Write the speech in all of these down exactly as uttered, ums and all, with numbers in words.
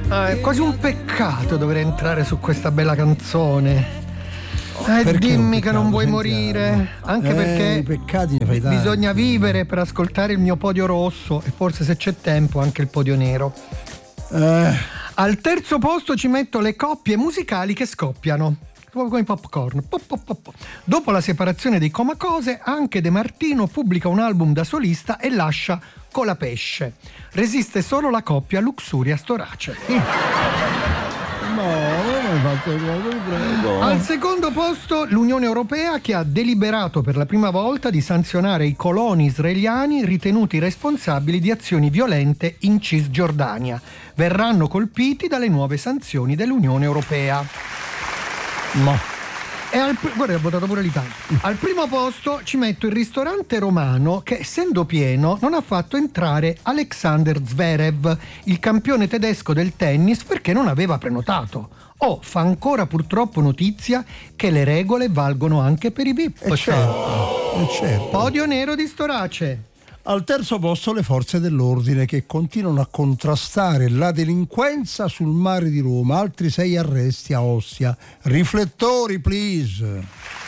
Ah, è quasi un peccato dover entrare su questa bella canzone. Eh, Perché dimmi che non vuoi Sentiamo. morire, anche Eh, perché i peccati ne fai tanti. bisogna vivere per ascoltare il mio podio rosso e forse, se c'è tempo, anche il podio nero. Eh, Al terzo posto ci metto le coppie musicali che scoppiano, proprio come i popcorn. Pop, pop, pop, pop. Dopo la separazione dei Comacose, anche De Martino pubblica un album da solista e lascia Colapesce. Resiste solo la coppia Luxuria Storace. no, non hai fatto cose, prego. Al secondo posto l'Unione Europea, che ha deliberato per la prima volta di sanzionare i coloni israeliani ritenuti responsabili di azioni violente in Cisgiordania. Verranno colpiti dalle nuove sanzioni dell'Unione Europea. Ma E al, guarda, ho votato pure l'Italia. Al primo posto ci metto il ristorante romano che, essendo pieno, non ha fatto entrare Alexander Zverev, il campione tedesco del tennis, perché non aveva prenotato. Oh, fa ancora purtroppo notizia che le regole valgono anche per i V I P. è certo, è certo. Podio nero di Storace. Al terzo posto le forze dell'ordine che continuano a contrastare la delinquenza sul mare di Roma, altri sei arresti a Ostia. Riflettori, please.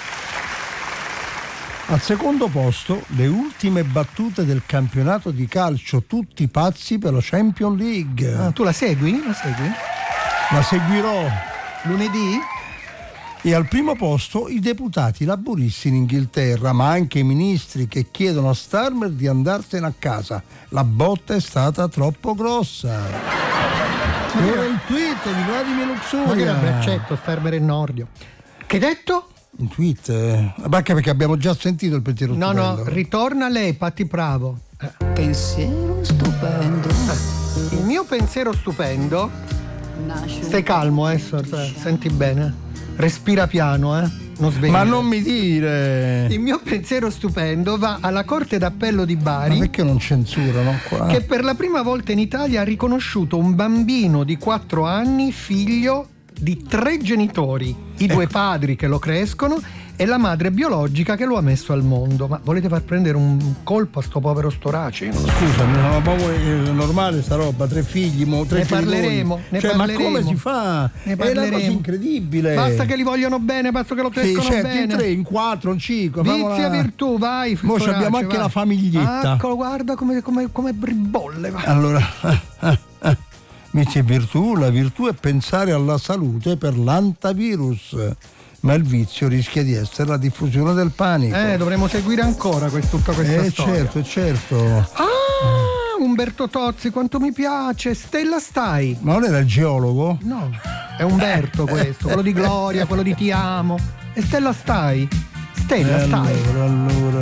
Al secondo posto le ultime battute del campionato di calcio, tutti pazzi per la Champions League. Ah, tu la segui? La segui? La seguirò. Lunedì? E al primo posto i deputati laburisti in Inghilterra, ma anche i ministri che chiedono a Starmer di andarsene a casa. La botta è stata troppo grossa. E ora il tweet di Vladimir Luxuria. Ma che era braccetto, Starmer e Nordio. Che hai detto? Un tweet? Eh, anche perché abbiamo già sentito il pensiero No, stupendo. no, ritorna lei, Patti Bravo. Eh. Pensiero stupendo. Il mio pensiero stupendo. Stai calmo, eh, sorta, senti bene. Respira piano, eh. Non svenire. Ma non mi dire. Il mio pensiero stupendo va alla Corte d'Appello di Bari. Ma perché non censurano qua? Che per la prima volta in Italia ha riconosciuto un bambino di quattro anni figlio di tre genitori, i due Ecco. padri che lo crescono e la madre biologica che lo ha messo al mondo. Ma volete far prendere un colpo a sto povero Storace? Scusami, no, ma voi, è normale sta roba, tre figli, mo, tre Ne parleremo, genitori. ne cioè, parleremo. Ma come si fa? Ne È una parleremo. cosa incredibile. Basta che li vogliono bene, basta che lo Sì, crescono certo, bene. in tre, in quattro, in cinque. Vizia, virtù, vai. Mo Storace, abbiamo anche vai. la famiglietta. Eccolo, guarda come, come, come bribolle. Va. Allora, eh, eh, vizia e virtù, la virtù è pensare alla salute per l'antivirus, ma il vizio rischia di essere la diffusione del panico. Eh, dovremo seguire ancora quest- tutta questa Eh, storia. certo, certo. Ah, Umberto Tozzi, quanto mi piace. Stella stai? Ma non era il geologo? No, è Umberto questo, quello di Gloria, quello di Ti amo. E Stella stai? Stella Eh, stai? allora, allora.